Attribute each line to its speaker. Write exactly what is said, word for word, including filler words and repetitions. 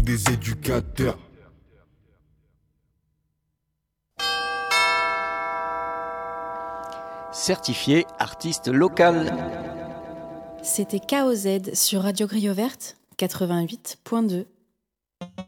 Speaker 1: des éducateurs.
Speaker 2: Certifié artiste local.
Speaker 3: C'était K O Z sur Radio Grille Verte quatre-vingt-huit point deux.